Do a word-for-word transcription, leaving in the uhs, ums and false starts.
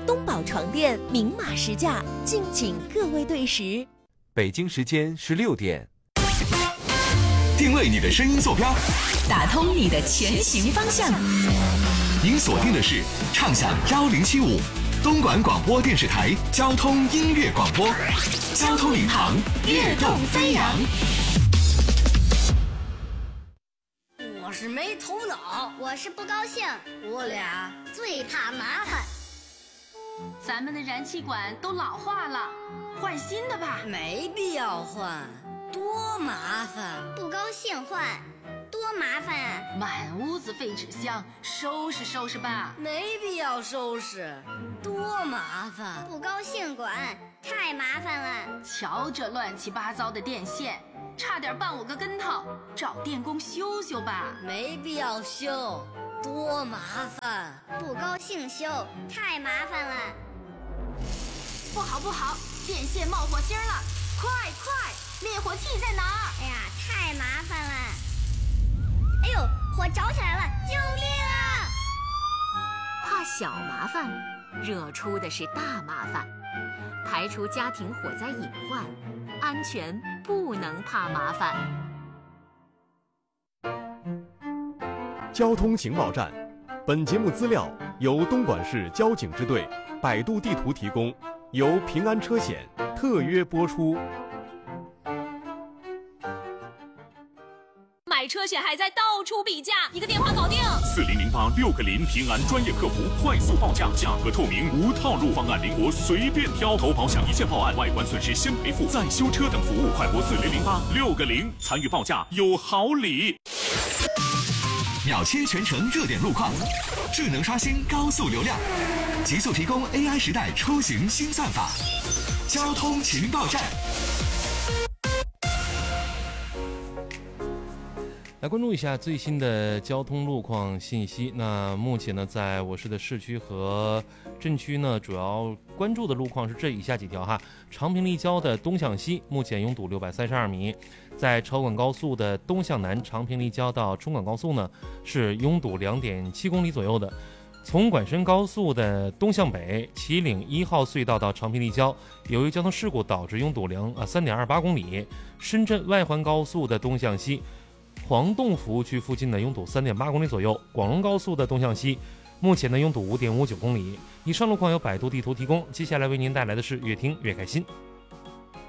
东宝床垫明码实价，敬请各位对时。 北京时间十六点， 定位你的声音坐标， 打通你的前行方向。 您锁定的是畅享幺零七五东莞广播电视台交通音乐广播，交通领航，跃动飞扬。 我是没头脑， 我是不高兴， 我俩最怕麻烦。 咱们的燃气管都老化了，换新的吧。 没必要换，多麻烦。 不高兴换，多麻烦啊！ 满屋子废纸箱，收拾收拾吧。 没必要收拾，多麻烦。 不高兴管，太麻烦了。 瞧这乱七八糟的电线，差点绊我个跟头，找电工修修吧。 没必要修，多麻烦。 不高兴修，太麻烦了。 不好不好，电线冒火星了，快快，灭火器在哪儿？ 哎呀，太麻烦了。哎呦，火着起来了，救命啊！ 怕小麻烦，惹出的是大麻烦。排除家庭火灾隐患，安全不能怕麻烦。 交通情报站，本节目资料由东莞市交警支队百度地图提供，由平安车险特约播出。 买车险还在到处比价，一个电话搞定。 四零零八六个零平安专业客服，快速报价，价格透明，无套路，方案灵活，随便挑。投保享一键报案，外观损失先赔付，再修车等服务，快拨四零零八六个零参与报价有好礼。 秒切全程热点路况，智能刷新高速流量，极速提供 A I 时代出行新算法。交通情报站。 来关注一下最新的交通路况信息。那目前呢，在我市的市区和镇区呢，主要关注的路况是这以下几条哈。长平立交的东向西，目前拥堵六百三十二米；在超广高速的东向南，长平立交到冲广高速呢，是拥堵两点七公里左右的。从莞深高速的东向北，祁岭一号隧道到长平立交，由于交通事故导致拥堵两啊三点二八公里。深圳外环高速的东向西，黄洞服务区附近的拥堵三点八公里左右。广龙高速的东向西，目前的拥堵五点五九公里。以上路况由百度地图提供。接下来为您带来的是越听越开心。